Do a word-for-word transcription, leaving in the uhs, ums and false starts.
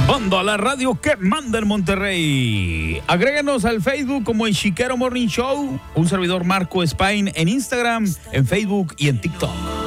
Banda, la radio que manda en Monterrey. Agréganos al Facebook como el Chiquero Morning Show. Un servidor Marco Spain en Instagram, en Facebook y en TikTok.